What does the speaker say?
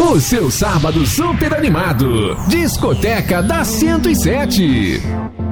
O seu sábado super animado. Discoteca da 107.